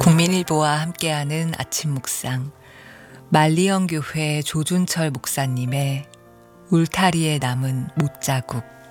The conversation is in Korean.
국민일보와 함께하는 아침 묵상, 만리언교회 조준철 목사님의 울타리에 남은 못자국.